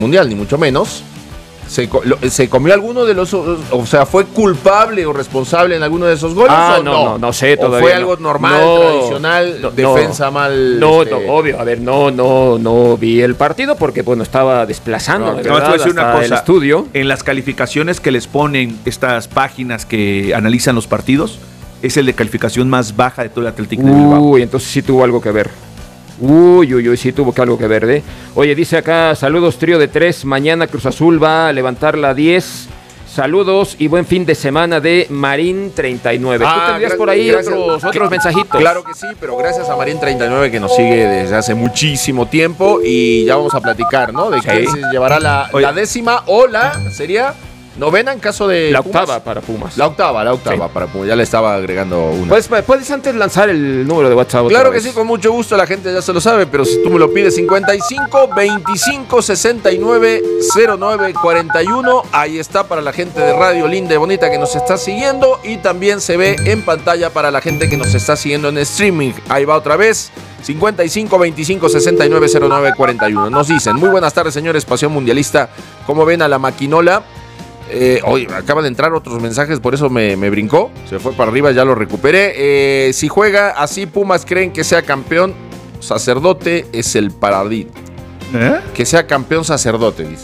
mundial, ni mucho menos. ¿Se comió alguno de los, o sea, fue culpable o responsable en alguno de esos goles? No sé, todavía. ¿O fue algo normal, tradicional, defensa mal? No, obvio, a ver, no vi el partido porque, bueno, estaba desplazando, te voy a decir una cosa, el estudio. En las calificaciones que les ponen estas páginas que analizan los partidos, es el de calificación más baja de todo el Athletic de Bilbao. Uy, entonces sí tuvo algo que ver. Sí tuvo algo que ver, ¿eh? Oye, dice acá, saludos trío de 3, mañana Cruz Azul va a levantar la 10. Saludos y buen fin de semana de Marín 39. ¿Tú tendrías por ahí otros mensajitos? Claro que sí, pero gracias a Marín 39 que nos sigue desde hace muchísimo tiempo y ya vamos a platicar, ¿no? De quién se llevará la 10ª o sería novena en caso de la Pumas. Octava para Pumas. La octava para Pumas. Ya le estaba agregando una. ¿Puedes antes lanzar el número de WhatsApp? Claro que sí, con mucho gusto. La gente ya se lo sabe, pero si tú me lo pides, 55 25 69 09 41. Ahí está para la gente de Radio Linda y Bonita que nos está siguiendo. Y también se ve en pantalla para la gente que nos está siguiendo en streaming. Ahí va otra vez. 55 25 69 09 41. Nos dicen, muy buenas tardes, señores, Pasión Mundialista. ¿Cómo ven a la maquinola? Hoy acaban de entrar otros mensajes, por eso me brincó. Se fue para arriba, ya lo recuperé. Si juega así, Pumas creen que sea campeón. Sacerdote es el paradigma. Que sea campeón sacerdote, dice.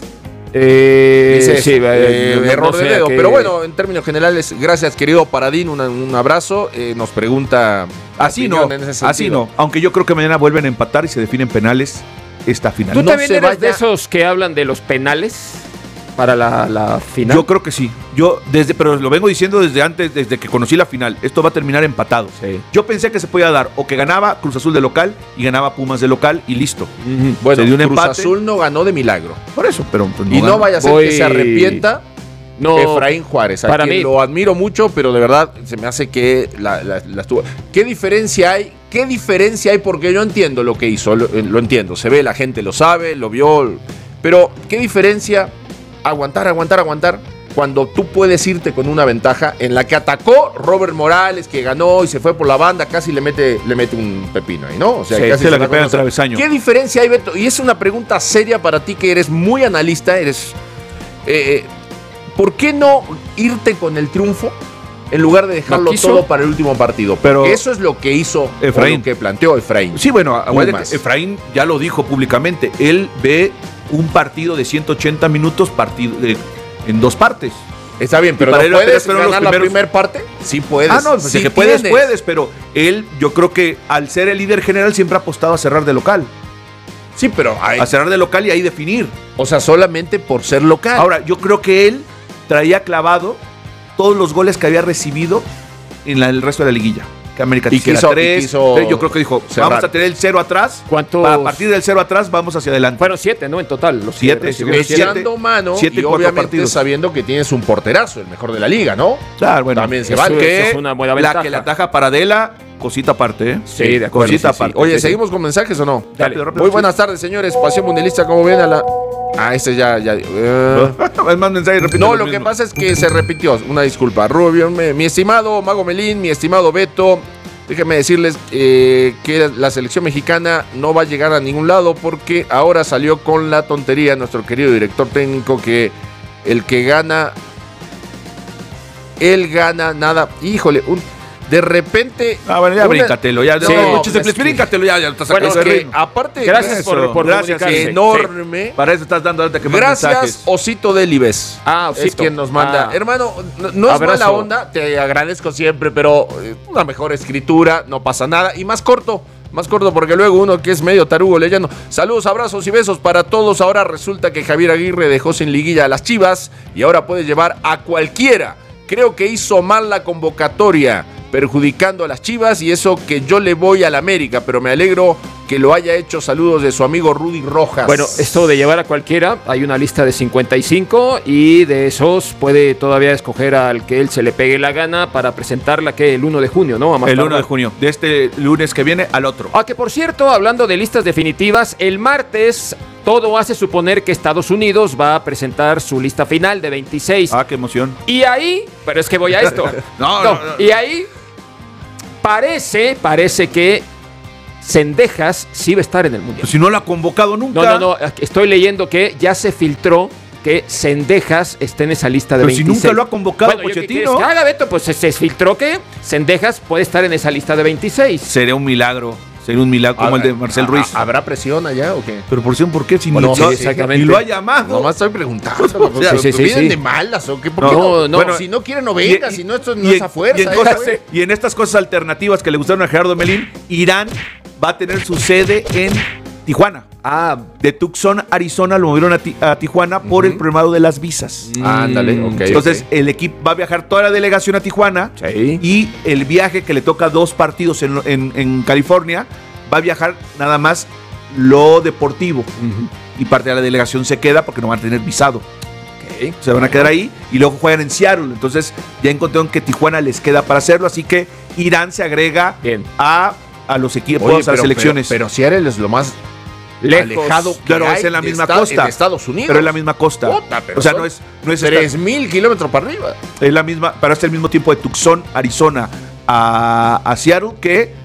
Error de dedo. Pero bueno, en términos generales, gracias, querido Paradín. Un abrazo. Nos pregunta. Así no. Aunque yo creo que mañana vuelven a empatar y se definen penales esta final. ¿Tú también eres de esos que hablan de los penales para la final? Yo creo que sí. Pero lo vengo diciendo desde antes, desde que conocí la final. Esto va a terminar empatado. Sí. Yo pensé que se podía dar o que ganaba Cruz Azul de local y ganaba Pumas de local y listo. Bueno, Cruz Azul no ganó de milagro. Por eso, pero pues, no vaya a ser que se arrepienta Efraín Juárez, a quien lo admiro mucho, pero de verdad se me hace que la estuvo. ¿Qué diferencia hay? Porque yo entiendo lo que hizo, lo entiendo. Se ve, la gente lo sabe, lo vio. Pero, ¿qué diferencia? Aguantar, cuando tú puedes irte con una ventaja en la que atacó Robert Morales, que ganó y se fue por la banda, casi le mete un pepino ahí, ¿no? O sea, casi se la pega el travesaño. ¿Qué diferencia hay, Beto? Y es una pregunta seria para ti, que eres muy analista, ¿por qué no irte con el triunfo en lugar de dejarlo todo para el último partido? Pero eso es lo que hizo Efraín, lo que planteó Efraín. Sí, bueno, Efraín ya lo dijo públicamente. Él ve un partido de 180 minutos en dos partes. Está bien, pero ¿no puedes ganar la primera parte? Sí puedes. Sí que puedes, pero él, yo creo que al ser el líder general siempre ha apostado a cerrar de local. Sí, pero a cerrar de local y ahí definir. O sea, solamente por ser local. Ahora, yo creo que él traía clavado todos los goles que había recibido en el resto de la liguilla. Que América quisiera 3. Yo creo que dijo, vamos a tener el 0 atrás. A partir del 0 atrás vamos hacia adelante. Fueron 7, ¿no? En total. Los 7. Echando mano y obviamente sabiendo que tienes un porterazo, el mejor de la liga, ¿no? Claro, bueno. También se vale. Eso es una buena ventaja. La que la ataja Paradela, cosita aparte, ¿eh? Sí, de acuerdo. Cosita aparte. Oye, ¿seguimos con mensajes o no? Dale. Muy buenas tardes, señores. Pasión Mundialista, ¿cómo ven a la...? Este ya. Es más mensaje, no, lo que pasa es que se repitió. Una disculpa. Rubio, mi estimado Mago Melín, mi estimado Beto, déjenme decirles que la selección mexicana no va a llegar a ningún lado porque ahora salió con la tontería nuestro querido director técnico que el que gana, él gana nada. Híjole, de repente... bueno, ya bríncatelo, ya. Sí, bríncatelo, ya lo estás sacando. Bueno, es que aparte... Gracias por gracias, enorme. Sí. Para eso estás dando ahorita que más gracias, mensajes. Osito Delibes. Osito. Es quien nos manda. Hermano, no es mala onda, te agradezco siempre, pero una mejor escritura, no pasa nada. Y más corto porque luego uno que es medio tarugo leyendo. Saludos, abrazos y besos para todos. Ahora resulta que Javier Aguirre dejó sin liguilla a las Chivas y ahora puede llevar a cualquiera. Creo que hizo mal la convocatoria, perjudicando a las Chivas, y eso que yo le voy al América, pero me alegro que lo haya hecho. Saludos de su amigo Rudy Rojas. Bueno, esto de llevar a cualquiera, hay una lista de 55 y de esos puede todavía escoger al que él se le pegue la gana para presentarla que el 1 de junio, ¿no? El 1 de junio, de este lunes que viene al otro. Que por cierto, hablando de listas definitivas, el martes todo hace suponer que Estados Unidos va a presentar su lista final de 26. Qué emoción. Y ahí, pero es que voy a esto. No. Y ahí parece que Cendejas sí va a estar en el Mundial. Pues si no lo ha convocado nunca. No, estoy leyendo que ya se filtró que Cendejas esté en esa lista de 26. Pero si nunca lo ha convocado Pochettino. Que haga, Beto, pues se filtró que Cendejas puede estar en esa lista de 26. Sería un milagro como el de Marcel Ruiz. ¿Habrá presión allá o qué? ¿Pero presión por qué? Si bueno, sí, exactamente. Y lo ha llamado. Nomás estoy preguntando. O sea, ¿vienen de malas o qué? ¿Por qué no? Bueno, si no quieren, no venga. Si no, esto no es a fuerza. Y en estas cosas alternativas que le gustaron a Gerardo Melín, Irán va a tener su sede en Tijuana. De Tucson, Arizona, lo movieron a Tijuana por el problemado de las visas. Ándale, ok. Entonces, el equipo va a viajar toda la delegación a Tijuana. Sí. Y el viaje que le toca 2 partidos en California, va a viajar nada más lo deportivo. Y parte de la delegación se queda porque no van a tener visado. Okay. Se van a quedar ahí y luego juegan en Seattle. Entonces, ya encontraron que Tijuana les queda para hacerlo. Así que Irán se agrega a los equipos, a las selecciones. Pero Seattle es lo más alejado que pero es en la misma costa. En Estados Unidos. Pero es la misma costa. O sea, no es 3,000 kilómetros para arriba. Es la misma, pero es el mismo tiempo de Tucson, Arizona a Seattle que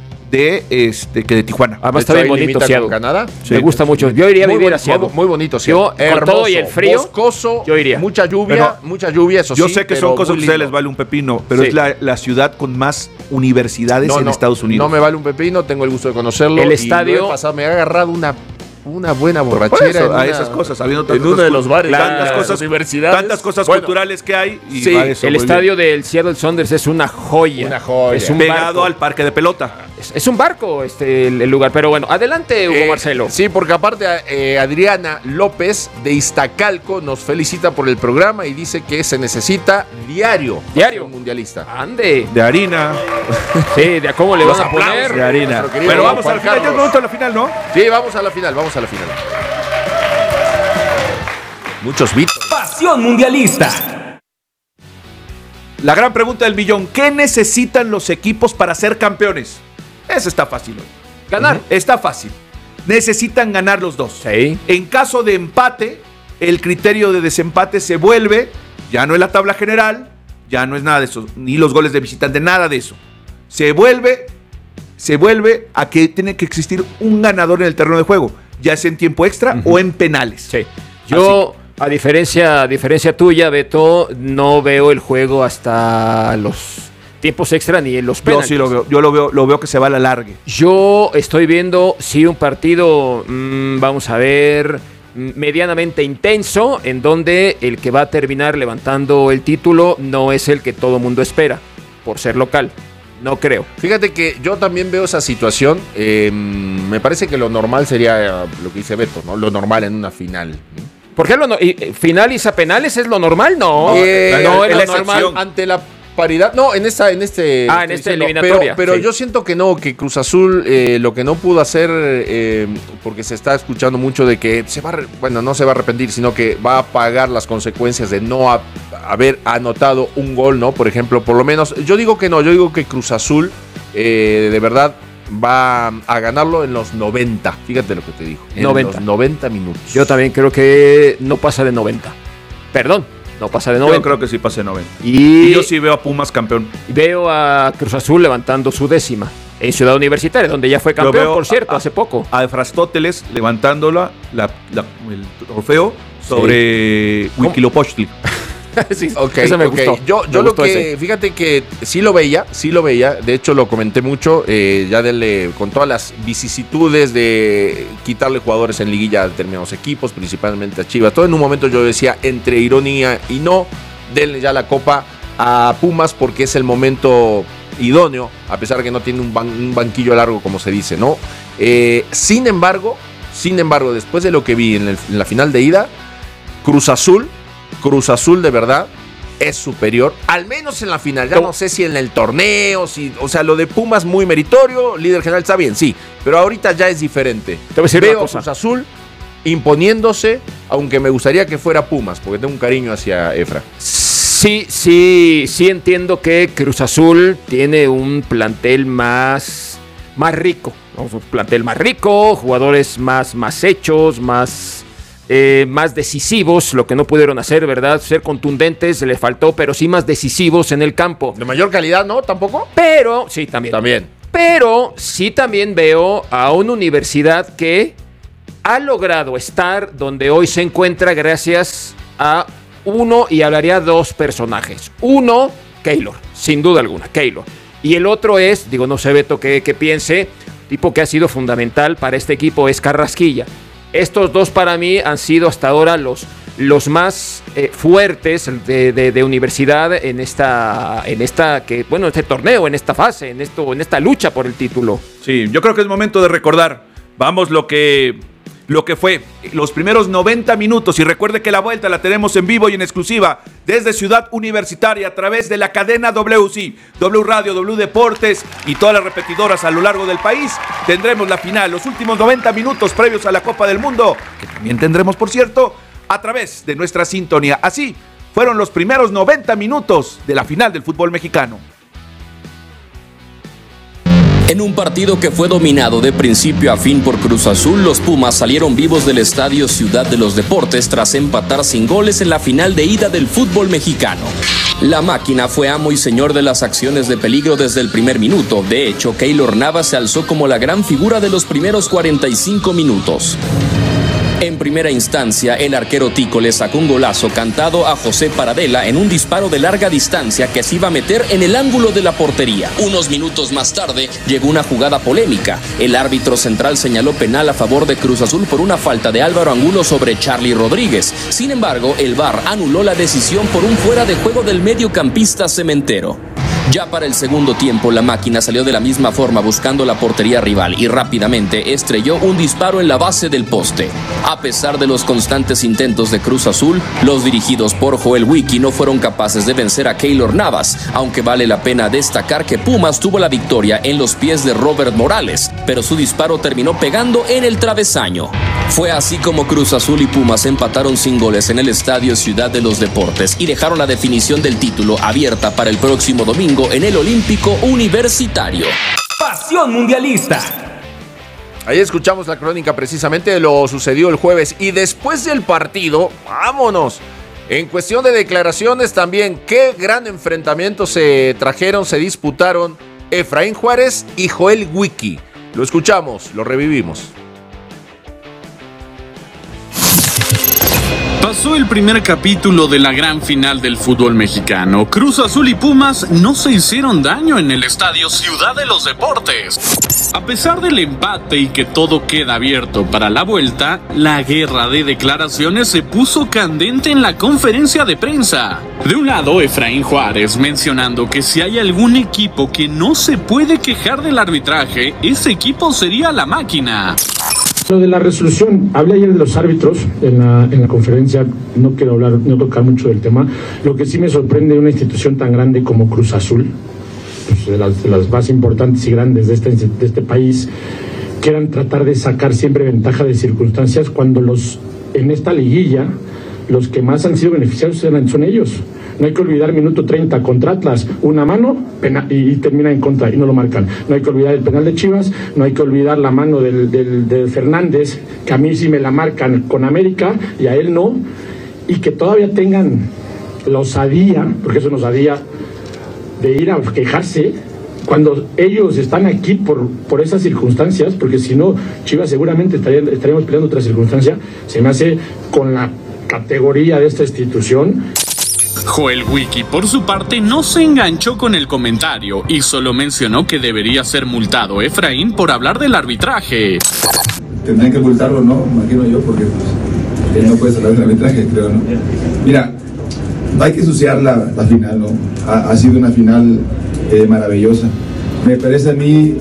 de Tijuana. Además está bien bonito Seattle. Canadá. Sí. Me gusta mucho. Yo iría a vivir a Seattle. Muy bonito Seattle. Con todo y el frío, boscoso, yo iría. Mucha lluvia, eso sí. Yo sé que son cosas que a ustedes les vale un pepino, pero es la ciudad con más universidades en Estados Unidos. No me vale un pepino, tengo el gusto de conocerlo. El estadio. Me ha agarrado una buena borrachera. A esas cosas, habiendo en uno de los bares. Tantas cosas culturales que hay. Y el estadio del Seattle Sounders es una joya. Es un pegado al parque de pelota. Es un barco el lugar, pero bueno, adelante Hugo Marcelo. Sí, porque aparte Adriana López de Iztacalco nos felicita por el programa y dice que se necesita diario mundialista. Ande. De harina. Sí, de cómo le van a poner. De harina. Pero vamos al final, ya es momento de la final, ¿no? Sí, vamos a la final. Muchos bits. Pasión mundialista. La gran pregunta del millón, ¿qué necesitan los equipos para ser campeones? Eso está fácil hoy. Ganar. Está fácil. Necesitan ganar los dos. Sí. En caso de empate, el criterio de desempate se vuelve, ya no es la tabla general, ya no es nada de eso, ni los goles de visitante, nada de eso. Se vuelve a que tiene que existir un ganador en el terreno de juego, ya sea en tiempo extra o en penales. Sí. Yo, a diferencia tuya, Beto, no veo el juego hasta los tiempos extra ni en los penales. Yo sí lo veo. Yo lo veo que se va a la largue. Yo estoy viendo, sí, un partido, vamos a ver, medianamente intenso, en donde el que va a terminar levantando el título no es el que todo mundo espera, por ser local. No creo. Fíjate que yo también veo esa situación. Me parece que lo normal sería lo que dice Beto, ¿no? Lo normal en una final. ¿Por qué finales a penales es lo normal? No, no es lo normal ante la paridad. No, en esta eliminatoria. Pero yo siento que no, que Cruz Azul lo que no pudo hacer, porque se está escuchando mucho de que no se va a arrepentir, sino que va a pagar las consecuencias de no haber anotado un gol, ¿no? Por ejemplo, por lo menos, yo digo que Cruz Azul de verdad va a ganarlo en los 90. Fíjate lo que te digo. En 90 minutos. Yo también creo que no pasa de 90. Perdón. No pasa de 90. Yo creo que sí pasa de 90. Y yo sí veo a Pumas campeón. Veo a Cruz Azul levantando su 10ª en Ciudad Universitaria, donde ya fue campeón, por cierto, hace poco. A Efrastóteles levantándola el trofeo sobre Huitzilopochtli. Sí, eso me gustó. Yo lo que, fíjate que sí lo veía, de hecho lo comenté mucho, con todas las vicisitudes de quitarle jugadores en liguilla a determinados equipos, principalmente a Chivas. Todo en un momento yo decía, entre ironía y no, denle ya la copa a Pumas porque es el momento idóneo, a pesar de que no tiene un banquillo largo como se dice, ¿no? Sin embargo, después de lo que vi en la final de ida, Cruz Azul de verdad es superior, al menos en la final. Ya no sé si en el torneo, o sea, lo de Pumas muy meritorio, líder general está bien, sí, pero ahorita ya es diferente. Te voy a decir Veo a Cruz Azul imponiéndose, aunque me gustaría que fuera Pumas, porque tengo un cariño hacia Efra. Sí entiendo que Cruz Azul tiene un plantel más rico, ¿no? Un plantel más rico, jugadores más hechos, más decisivos, lo que no pudieron hacer, ¿verdad? Ser contundentes, le faltó, pero sí más decisivos en el campo. De mayor calidad, ¿no? ¿Tampoco? Pero, sí, también. Pero sí también veo a una universidad que ha logrado estar donde hoy se encuentra gracias a uno, y hablaría dos personajes. Uno, Keylor, sin duda alguna, Keylor. Y el otro es, no sé Beto que piense, tipo que ha sido fundamental para este equipo, es Carrasquilla. Estos dos para mí han sido hasta ahora los más fuertes de universidad en este torneo, en esta fase, en esta lucha por el título. Sí, yo creo que es momento de recordar, vamos, lo que fue los primeros 90 minutos, y recuerde que la vuelta la tenemos en vivo y en exclusiva desde Ciudad Universitaria a través de la cadena WC, W Radio, W Deportes y todas las repetidoras a lo largo del país. Tendremos la final, los últimos 90 minutos previos a la Copa del Mundo, que también tendremos, por cierto, a través de nuestra sintonía. Así fueron los primeros 90 minutos de la final del fútbol mexicano. En un partido que fue dominado de principio a fin por Cruz Azul, los Pumas salieron vivos del estadio Ciudad de los Deportes tras empatar sin goles en la final de ida del fútbol mexicano. La máquina fue amo y señor de las acciones de peligro desde el primer minuto. De hecho, Keylor Navas se alzó como la gran figura de los primeros 45 minutos. En primera instancia, el arquero Tico le sacó un golazo cantado a José Paradela en un disparo de larga distancia que se iba a meter en el ángulo de la portería. Unos minutos más tarde, llegó una jugada polémica. El árbitro central señaló penal a favor de Cruz Azul por una falta de Álvaro Angulo sobre Charly Rodríguez. Sin embargo, el VAR anuló la decisión por un fuera de juego del mediocampista Cementero. Ya para el segundo tiempo, la máquina salió de la misma forma buscando la portería rival y rápidamente estrelló un disparo en la base del poste. A pesar de los constantes intentos de Cruz Azul, los dirigidos por Joel Wiki no fueron capaces de vencer a Keylor Navas, aunque vale la pena destacar que Pumas tuvo la victoria en los pies de Robert Morales, pero su disparo terminó pegando en el travesaño. Fue así como Cruz Azul y Pumas empataron sin goles en el estadio Ciudad de los Deportes y dejaron la definición del título abierta para el próximo domingo en el Olímpico Universitario. Pasión mundialista. Ahí escuchamos la crónica precisamente de lo sucedido el jueves. Y después del partido, vámonos. En cuestión de declaraciones también, qué gran enfrentamiento se trajeron, se disputaron Efraín Juárez y Joel Wiki. Lo escuchamos, lo revivimos. Pasó el primer capítulo de la gran final del fútbol mexicano. Cruz Azul y Pumas no se hicieron daño en el estadio Ciudad de los Deportes. A pesar del empate y que todo queda abierto para la vuelta, la guerra de declaraciones se puso candente en la conferencia de prensa. De un lado, Efraín Juárez mencionando que si hay algún equipo que no se puede quejar del arbitraje, ese equipo sería la máquina. Lo de la resolución, hablé ayer de los árbitros en la conferencia, no quiero no tocar mucho del tema. Lo que sí me sorprende de una institución tan grande como Cruz Azul, pues de las más importantes y grandes de este país, quieran tratar de sacar siempre ventaja de circunstancias cuando en esta liguilla los que más han sido beneficiados son ellos. No hay que olvidar minuto 30 contra Atlas, una mano y termina en contra y no lo marcan. No hay que olvidar el penal de Chivas, no hay que olvidar la mano de Fernández, que a mí sí me la marcan con América y a él no, y que todavía tengan la osadía, porque eso es una osadía, de ir a quejarse cuando ellos están aquí por esas circunstancias, porque si no, Chivas seguramente estaríamos peleando otra circunstancia. Se me hace con la categoría de esta institución. Joel Wiki, por su parte, no se enganchó con el comentario y solo mencionó que debería ser multado Efraín por hablar del arbitraje. Tendrían que multarlo, ¿no? Imagino yo, porque él no puede hablar del arbitraje, creo, ¿no? Mira, no hay que ensuciar la final, ¿no? Ha sido una final maravillosa. Me parece a mí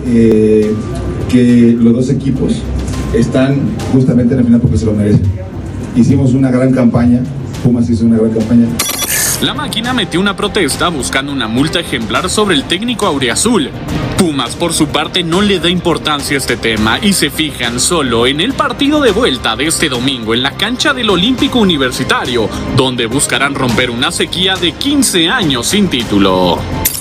que los dos equipos están justamente en la final porque se lo merecen. Hicimos una gran campaña, Pumas hizo una gran campaña. La máquina metió una protesta buscando una multa ejemplar sobre el técnico auriazul. Pumas, por su parte, no le da importancia a este tema y se fijan solo en el partido de vuelta de este domingo en la cancha del Olímpico Universitario, donde buscarán romper una sequía de 15 años sin título.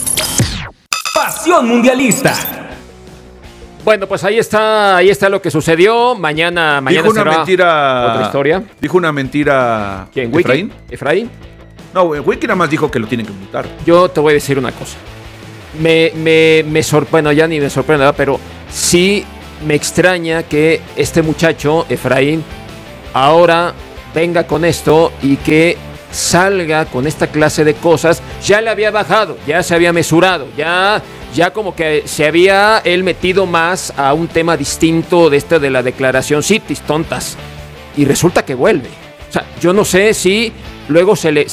Pasión mundialista. Bueno, pues ahí está lo que sucedió. Mañana dijo una mentira. Otra historia. Dijo una mentira. ¿Quién? ¿Efraín? No, Wiki nada más dijo que lo tienen que multar. Yo te voy a decir una cosa. me sorprende, bueno, ya ni me sorprende, ¿verdad? Pero sí me extraña que este muchacho, Efraín, ahora venga con esto y que salga con esta clase de cosas. Ya le había bajado, ya se había mesurado, ya como que se había él metido más a un tema distinto de la declaración citis tontas, y resulta que vuelve. O sea, yo no sé si luego se le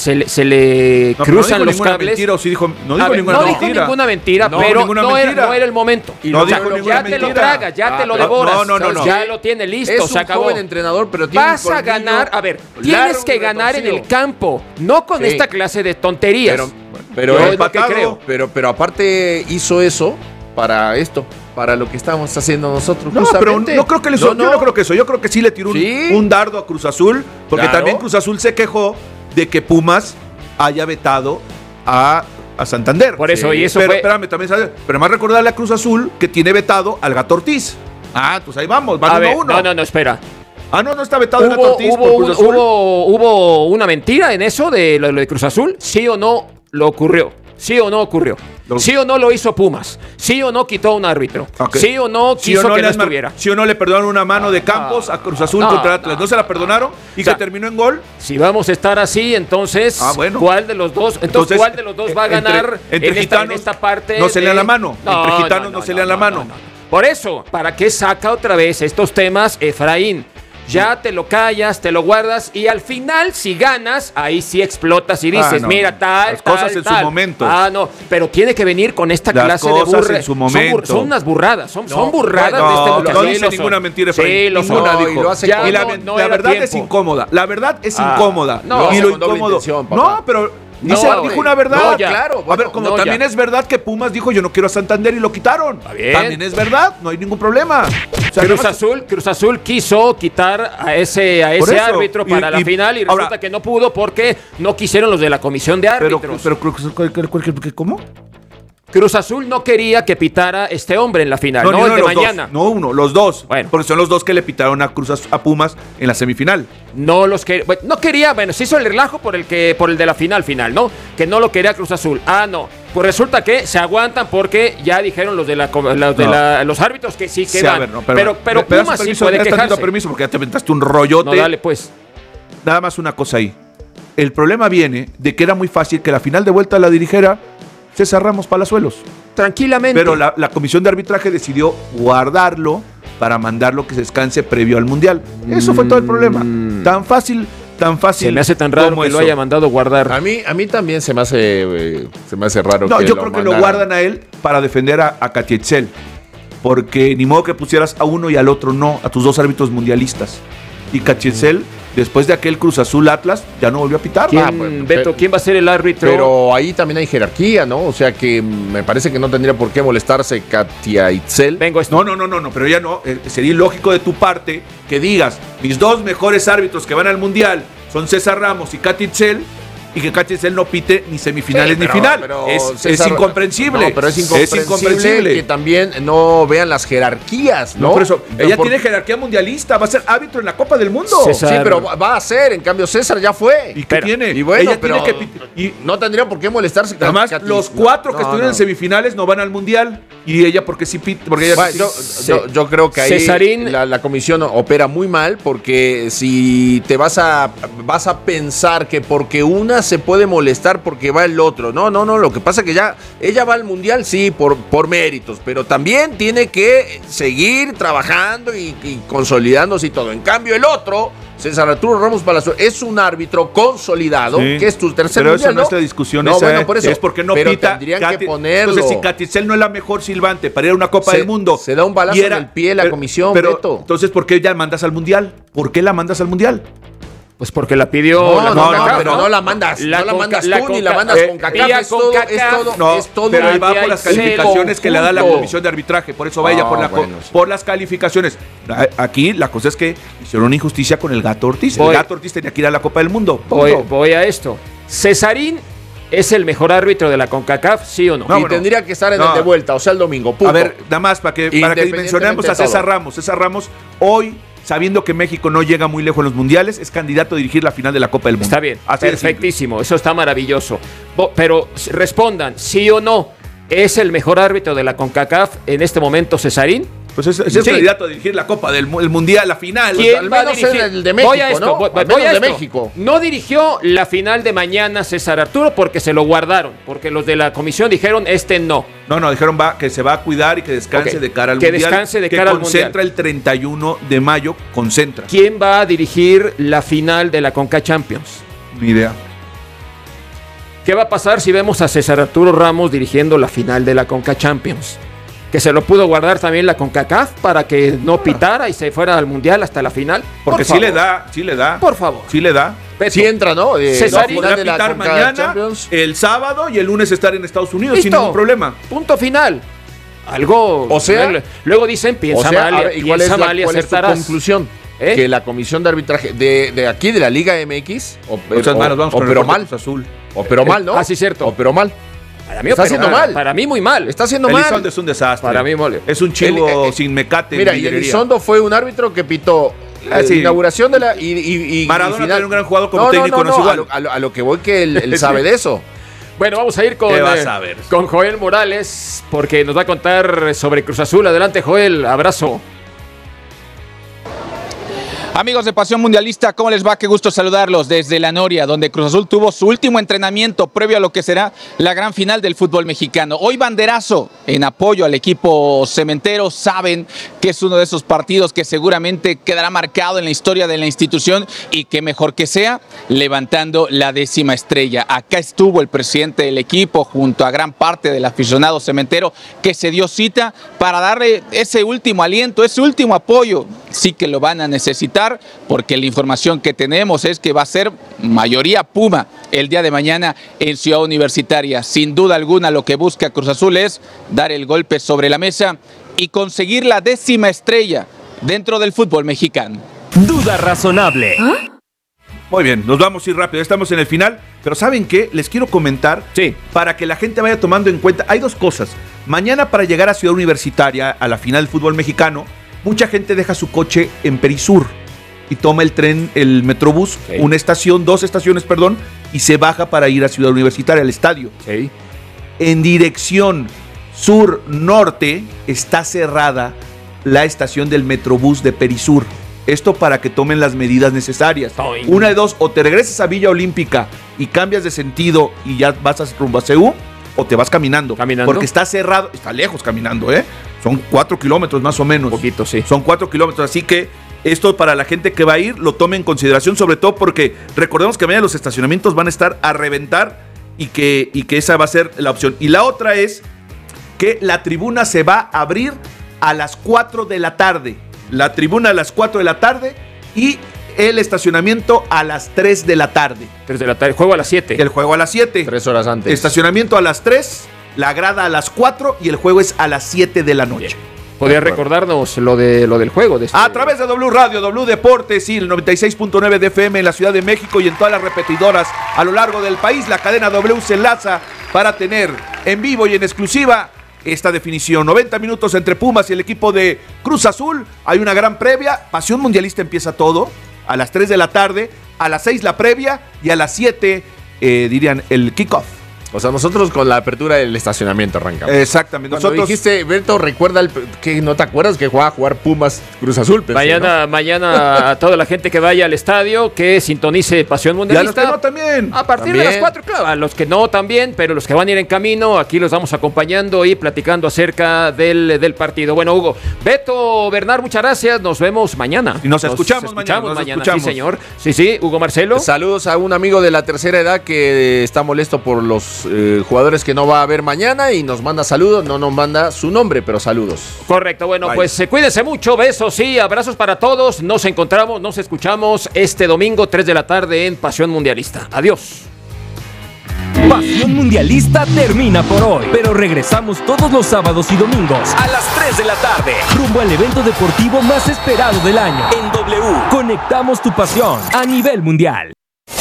cruzan los cables. Mentira, o sí dijo, no dijo ninguna mentira, pero no era el momento. Y ya te lo tragas, ya te lo devoras. No. Ya lo tiene listo, se acabó. Es un joven entrenador, pero vas a ganar, a ver, tienes que ganar en el campo, no con esta clase de tonterías. Pero es lo que creo. Pero aparte hizo eso para esto, para lo que estábamos haciendo nosotros. No, pero no creo que yo no creo que eso. Yo creo que sí le tiró un dardo a Cruz Azul, porque también Cruz Azul se quejó de que Pumas haya vetado a Santander. Por eso, y eso pero, espérame, también sabes, pero más recordarle a Cruz Azul que tiene vetado al Gato Ortiz. Pues ahí vamos, van 1-1. No, espera. No está vetado el Gato Ortiz por Cruz Azul. ¿Hubo una mentira en eso de lo de Cruz Azul? ¿Sí o no lo ocurrió? ¿Sí o no ocurrió? ¿Sí o no lo hizo Pumas? ¿Sí o no quitó a un árbitro? Okay. ¿Sí o no quiso que no estuviera? ¿Sí o no le perdonaron una mano de Campos a Cruz Azul contra Atlas? ¿No se la perdonaron? ¿Y que terminó en gol? Si vamos a estar así, entonces, ¿cuál de los dos? Entonces, ¿cuál de los dos va a ganar entre en esta parte? No se le dan la mano. Entre gitanos no se le dan la mano. Por eso, ¿para qué saca otra vez estos temas, Efraín? Ya te lo callas, te lo guardas y al final, si ganas, ahí sí explotas y dices, mira, las cosas en su momento. No, pero tiene que venir con esta clase de burradas. En su momento. Son unas burradas, son burradas de este muchacho. No dice ninguna mentira, sí, ninguna dijo. Y lo hace y la verdad es incómoda. La verdad es incómoda. Y lo incómodo. No, pero dijo una verdad. Claro. A ver, como también es verdad que Pumas dijo yo no quiero a Santander y lo quitaron. También es verdad, no hay ningún problema. O sea, Cruz Azul quiso quitar a ese árbitro para la final y resulta ahora, que no pudo porque no quisieron los de la comisión de árbitros. Pero ¿cómo? Cruz Azul no quería que pitara este hombre en la final, no el de mañana. Los dos. Bueno. Porque son los dos que le pitaron a Pumas en la semifinal. No quería, se hizo el relajo por el de la final, ¿no? Que no lo quería Cruz Azul. No. Pues resulta que se aguantan porque ya dijeron los los árbitros que sí que van. Pero Pumas sí puede quejarse. Permiso porque ya te aventaste un rollote. No, dale pues. Nada más una cosa ahí. El problema viene de que era muy fácil que la final de vuelta la dirigiera César Ramos Palazuelos. Tranquilamente. Pero la comisión de arbitraje decidió guardarlo para mandarlo que se descanse previo al Mundial. Eso fue todo el problema. Tan fácil. Se me hace tan raro que lo haya mandado guardar. A mí también se me hace raro. No, yo creo que lo guardan a él para defender a Catietzel. Porque ni modo que pusieras a uno y al otro no, a tus dos árbitros mundialistas. Y Catietzel, después de aquel Cruz Azul Atlas, ya no volvió a pitar. Beto, ¿quién va a ser el árbitro? Pero ahí también hay jerarquía, ¿no? O sea que me parece que no tendría por qué molestarse Catietzel. No, pero ya no. Sería ilógico de tu parte que digas, mis dos mejores árbitros que van al Mundial son César Ramos y Catietzel, y que Catietzel no pite ni semifinales ni final. Es incomprensible. No, pero es incomprensible que también no vean las jerarquías, ¿no? Por eso, ella tiene jerarquía mundialista, va a ser árbitro en la Copa del Mundo. César. Sí, pero va a ser, en cambio César ya fue. ¿Y qué tiene? Y bueno, ella tiene que no tendría por qué molestarse. Además, los cuatro que estuvieron en semifinales no van al Mundial. Y ella, porque sí pita. Yo creo que ahí Cesarín, la comisión opera muy mal, porque si te vas a pensar que porque una se puede molestar porque va el otro. No, lo que pasa es que ya ella va al Mundial, sí, por méritos, pero también tiene que seguir trabajando y consolidándose y todo. En cambio, el otro, César Arturo Ramos Palazuelos, es un árbitro consolidado, que es tu tercer pero Mundial, esa no es la discusión, por eso, es porque no pero pita. Tendrían que ponerlo. Entonces, si Catietzel no es la mejor silbante para ir a una Copa del Mundo. Se da un balazo en el pie la comisión, Beto. Entonces, ¿por qué ya mandas al Mundial? ¿Por qué la mandas al Mundial? Pues porque la pidió pero no la mandas. No la mandas tú ni la mandas con CONCACAF. Es todo. Pero ahí va por las calificaciones que le da la comisión de arbitraje. Por eso va ella por las calificaciones. Aquí la cosa es que hicieron una injusticia con el Gato Ortiz. El Gato Ortiz tenía que ir a la Copa del Mundo. Voy a esto. Cesarín ¿es el mejor árbitro de la CONCACAF, sí o no? Y tendría que estar en el de vuelta, o sea, el domingo. Punto. A ver, nada más para que dimensionemos a César Ramos. César Ramos hoy, sabiendo que México no llega muy lejos en los mundiales, es candidato a dirigir la final de la Copa del Mundo. Está bien, perfectísimo, eso está maravilloso. Pero respondan, sí o no. ¿Es el mejor árbitro de la CONCACAF en este momento Cesarín? Pues es candidato a dirigir la Copa del Mundial, la final. ¿Quién va a dirigir? El de México, voy a México. No dirigió la final de mañana César Arturo porque se lo guardaron, porque los de la comisión dijeron no. No, dijeron que se va a cuidar y que descanse de cara al Mundial. Que descanse de cara al Mundial. Concentra el 31 de mayo, concentra. ¿Quién va a dirigir la final de la CONCACAF Champions? Ni idea. ¿Qué va a pasar si vemos a César Arturo Ramos dirigiendo la final de la CONCACAF Champions? Que se lo pudo guardar también la CONCACAF para que no pitara y se fuera al Mundial hasta la final. Porque sí le da. Por favor. Sí le da. Sí entra, ¿no? Cesarín podrá pitar mañana, el sábado y el lunes estar en Estados Unidos. ¿Listo? Sin ningún problema. Punto final. Algo. O sea, luego dicen piensa mal y acertarás. Conclusión. Que la comisión de arbitraje de aquí de la Liga MX operó mal. Azul. Operó mal, ¿no? Sí, cierto. Operó mal. Para mí está haciendo mal. Para mí muy mal. Está haciendo mal. Elizondo es un desastre. Para mí es un chivo sin mecate. Mira, y Elizondo fue un árbitro que pitó la inauguración de la y Maradona tiene un gran jugador como técnico, no es igual. A lo que voy que él sabe de eso. Bueno, vamos a ir con Joel Morales porque nos va a contar sobre Cruz Azul. Adelante, Joel. Abrazo. Amigos de Pasión Mundialista, ¿cómo les va? Qué gusto saludarlos desde La Noria, donde Cruz Azul tuvo su último entrenamiento previo a lo que será la gran final del fútbol mexicano. Hoy banderazo en apoyo al equipo cementero. Saben que es uno de esos partidos que seguramente quedará marcado en la historia de la institución y que mejor que sea levantando la 10ª estrella. Acá estuvo el presidente del equipo junto a gran parte del aficionado cementero que se dio cita para darle ese último aliento, ese último apoyo. Sí que lo van a necesitar porque la información que tenemos es que va a ser mayoría Puma el día de mañana en Ciudad Universitaria. Sin duda alguna lo que busca Cruz Azul es dar el golpe sobre la mesa y conseguir la 10ª estrella dentro del fútbol mexicano. Duda razonable. Muy bien, nos vamos a ir rápido, estamos en el final, pero ¿saben qué? Les quiero comentar, para que la gente vaya tomando en cuenta, hay dos cosas. Mañana para llegar a Ciudad Universitaria, a la final del fútbol mexicano, mucha gente deja su coche en Perisur y toma el tren, el Metrobús, dos estaciones, y se baja para ir a Ciudad Universitaria, al estadio. En dirección sur-norte está cerrada la estación del Metrobús de Perisur. Esto para que tomen las medidas necesarias. Una de dos, o te regresas a Villa Olímpica y cambias de sentido y ya vas rumbo a CU, o te vas caminando. Porque está cerrado, está lejos caminando, Son 4 kilómetros más o menos. Poquito, sí. Son 4 kilómetros, así que esto para la gente que va a ir lo tome en consideración, sobre todo porque recordemos que mañana los estacionamientos van a estar a reventar y que esa va a ser la opción. Y la otra es que la tribuna se va a abrir a las 4 de la tarde. La tribuna a las 4 de la tarde y el estacionamiento a las 3 de la tarde. 3 de la tarde, juego a las 7. El juego a las 7. 3 horas antes. Estacionamiento a las 3, la grada a las 4 y el juego es a las 7 de la noche. ¿Podría recordarnos lo del juego? A través de W Radio, W Deportes y el 96.9 de FM en la Ciudad de México y en todas las repetidoras a lo largo del país. La cadena W se enlaza para tener en vivo y en exclusiva esta definición. 90 minutos entre Pumas y el equipo de Cruz Azul. Hay una gran previa. Pasión Mundialista empieza todo a las 3 de la tarde, a las 6 la previa y a las 7 dirían el kickoff. O sea, nosotros con la apertura del estacionamiento arrancamos. Exactamente. Cuando nosotros dijiste, Berto, recuerda que no te acuerdas que jugaba a jugar Pumas Cruz Azul. Pensé, mañana a toda la gente que vaya al estadio, que sintonice Pasión Mundialista. Y a los que no también. A partir de las 4, claro, a los que no también, pero los que van a ir en camino, aquí los vamos acompañando y platicando acerca del partido. Bueno, Hugo, Beto, Bernard, muchas gracias. Nos vemos mañana. Y nos escuchamos mañana. Sí, señor. Sí, Hugo Marcelo. Saludos a un amigo de la tercera edad que está molesto por los jugadores que no va a haber mañana y nos manda saludos, no nos manda su nombre, pero saludos. Correcto, bueno, pues cuídense mucho, besos y abrazos para todos, nos encontramos, nos escuchamos este domingo 3 de la tarde en Pasión Mundialista. Adiós. Pasión Mundialista termina por hoy, pero regresamos todos los sábados y domingos a las 3 de la tarde, rumbo al evento deportivo más esperado del año. En W, conectamos tu pasión a nivel mundial.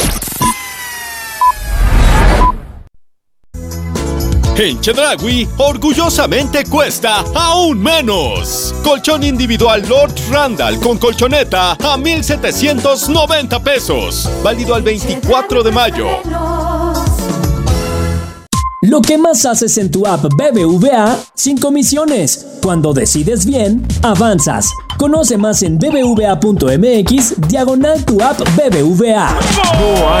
En Chedraui, orgullosamente cuesta aún menos. Colchón individual Lord Randall con colchoneta a 1,790 pesos. Válido al 24 de mayo. Lo que más haces en tu app BBVA sin comisiones. Cuando decides bien, avanzas. Conoce más en bbva.mx/tu app BBVA.